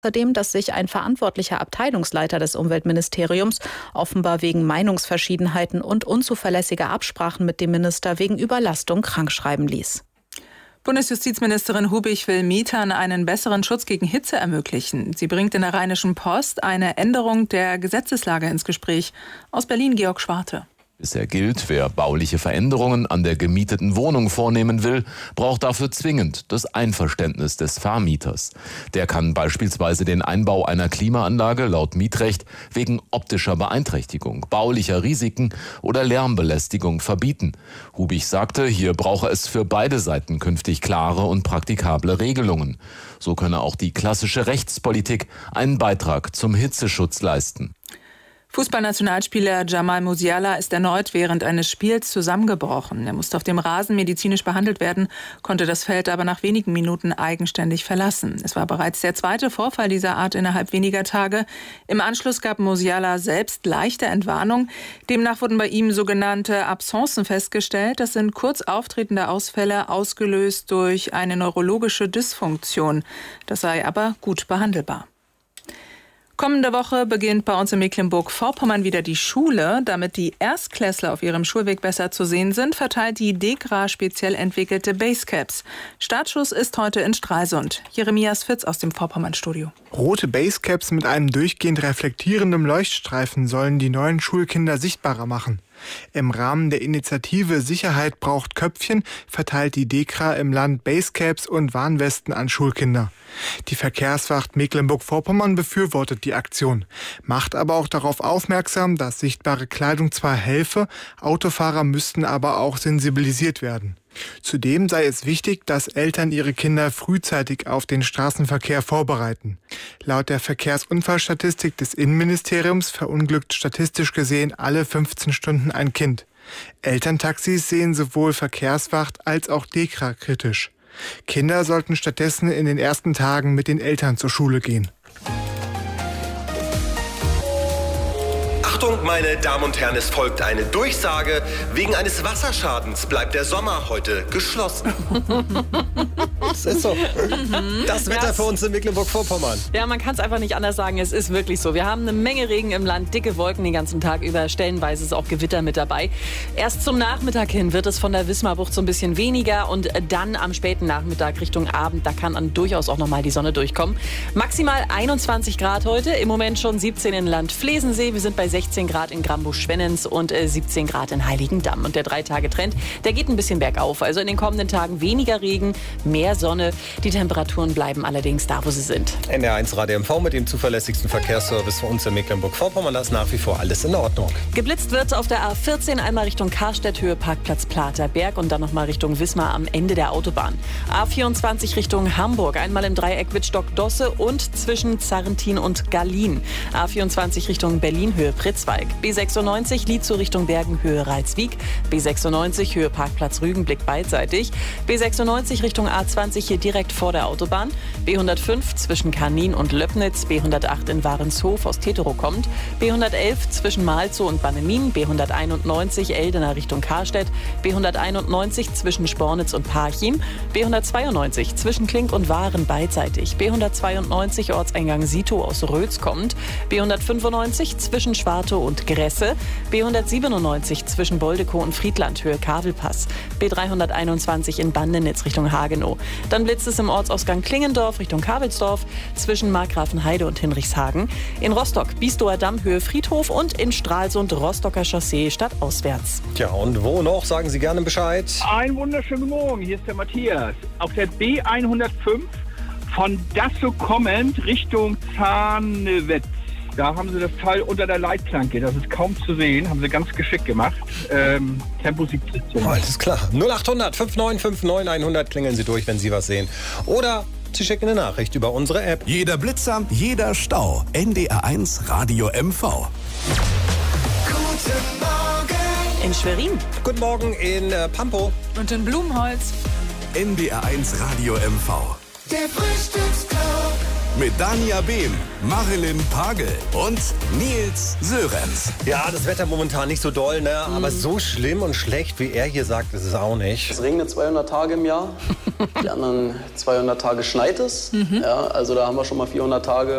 Außerdem, dass sich ein verantwortlicher Abteilungsleiter des Umweltministeriums offenbar wegen Meinungsverschiedenheiten und unzuverlässiger Absprachen mit dem Minister wegen Überlastung krankschreiben ließ. Bundesjustizministerin Hubig will Mietern einen besseren Schutz gegen Hitze ermöglichen. Sie bringt in der Rheinischen Post eine Änderung der Gesetzeslage ins Gespräch. Aus Berlin Georg Schwarte. Bisher gilt, wer bauliche Veränderungen an der gemieteten Wohnung vornehmen will, braucht dafür zwingend das Einverständnis des Vermieters. Der kann beispielsweise den Einbau einer Klimaanlage laut Mietrecht wegen optischer Beeinträchtigung, baulicher Risiken oder Lärmbelästigung verbieten. Hubig sagte, hier brauche es für beide Seiten künftig klare und praktikable Regelungen. So könne auch die klassische Rechtspolitik einen Beitrag zum Hitzeschutz leisten. Fußballnationalspieler Jamal Musiala ist erneut während eines Spiels zusammengebrochen. Er musste auf dem Rasen medizinisch behandelt werden, konnte das Feld aber nach wenigen Minuten eigenständig verlassen. Es war bereits der zweite Vorfall dieser Art innerhalb weniger Tage. Im Anschluss gab Musiala selbst leichte Entwarnung. Demnach wurden bei ihm sogenannte Absencen festgestellt. Das sind kurz auftretende Ausfälle, ausgelöst durch eine neurologische Dysfunktion. Das sei aber gut behandelbar. Kommende Woche beginnt bei uns in Mecklenburg-Vorpommern wieder die Schule. Damit die Erstklässler auf ihrem Schulweg besser zu sehen sind, verteilt die DEKRA speziell entwickelte Basecaps. Startschuss ist heute in Stralsund. Jeremias Fitz aus dem Vorpommern-Studio. Rote Basecaps mit einem durchgehend reflektierenden Leuchtstreifen sollen die neuen Schulkinder sichtbarer machen. Im Rahmen der Initiative Sicherheit braucht Köpfchen verteilt die DEKRA im Land Basecaps und Warnwesten an Schulkinder. Die Verkehrswacht Mecklenburg-Vorpommern befürwortet die Aktion, macht aber auch darauf aufmerksam, dass sichtbare Kleidung zwar helfe, Autofahrer müssten aber auch sensibilisiert werden. Zudem sei es wichtig, dass Eltern ihre Kinder frühzeitig auf den Straßenverkehr vorbereiten. Laut der Verkehrsunfallstatistik des Innenministeriums verunglückt statistisch gesehen alle 15 Stunden ein Kind. Elterntaxis sehen sowohl Verkehrswacht als auch DEKRA kritisch. Kinder sollten stattdessen in den ersten Tagen mit den Eltern zur Schule gehen. Achtung, meine Damen und Herren, es folgt eine Durchsage. Wegen eines Wasserschadens bleibt der Sommer heute geschlossen. Das ist so. Das Wetter für uns in Mecklenburg-Vorpommern. Ja, man kann es einfach nicht anders sagen. Es ist wirklich so. Wir haben eine Menge Regen im Land, dicke Wolken den ganzen Tag über. Stellenweise ist auch Gewitter mit dabei. Erst zum Nachmittag hin wird es von der Wismarbucht so ein bisschen weniger. Und dann am späten Nachmittag Richtung Abend, da kann dann durchaus auch nochmal die Sonne durchkommen. Maximal 21 Grad heute. Im Moment schon 17 in Land Flesensee. Wir sind bei 16 Grad in Grambusch-Schwennens und 17 Grad in Heiligendamm. Und der 3-Tage-Trend, der geht ein bisschen bergauf. Also in den kommenden Tagen weniger Regen, mehr Sonne. Die Temperaturen bleiben allerdings da, wo sie sind. NDR1 Radio MV mit dem zuverlässigsten Verkehrsservice für uns in Mecklenburg-Vorpommern. Da ist nach wie vor alles in Ordnung. Geblitzt wird auf der A14 einmal Richtung Karstedt, Höhe Parkplatz Platerberg und dann nochmal Richtung Wismar am Ende der Autobahn. A24 Richtung Hamburg, einmal im Dreieck Wittstock-Dosse und zwischen Zarrentin und Gallien. A24 Richtung Berlin, Höhe Pritzwalk. B96 Lietzow Richtung Bergen, Höhe Reitswiek. B96 Höhe Parkplatz Rügenblick beidseitig. B96 Richtung A20 hier direkt vor der Autobahn. B105 zwischen Kanin und Löbnitz. B108 in Warenshof aus Teterow kommt. B111 zwischen Malzow und Bannemin. B191 Eldena Richtung Karstedt. B191 zwischen Spornitz und Parchim. B192 zwischen Klink und Waren beidseitig. B192 Ortseingang Sito aus Rötz kommt. B195 zwischen Schwartow und Gresse. B197 zwischen Boldekow und Friedland, Höhe Kavelpass. B321 in Bandenitz Richtung Hagenow. Dann blitzt es im Ortsausgang Klingendorf Richtung Kabelsdorf zwischen Markgrafenheide und Hinrichshagen. In Rostock Biesdower Damm, Höhe Friedhof und in Stralsund Rostocker Chaussee stadtauswärts. Tja, und wo noch? Sagen Sie gerne Bescheid. Einen wunderschönen Morgen, hier ist der Matthias. Auf der B105 von Dassow kommend Richtung Zahnwetz. Da haben sie das Teil unter der Leitplanke, das ist kaum zu sehen, haben sie ganz geschickt gemacht. Tempo 17. Alles klar. 0800 5959 100 klingeln Sie durch, wenn Sie was sehen. Oder Sie schicken eine Nachricht über unsere App. Jeder Blitzer, jeder Stau. NDR1 Radio MV. Guten Morgen. In Schwerin. Guten Morgen in Pampo. Und in Blumenholz. NDR1 Radio MV. Der Frühstücksclub. Mit Dania Behm, Marilyn Pagel und Nils Sörenz. Ja, das Wetter momentan nicht so doll, ne? Aber so schlimm und schlecht, wie er hier sagt, ist es auch nicht. Es regnet 200 Tage im Jahr. Die anderen 200 Tage schneit es. Ja, also da haben wir schon mal 400 Tage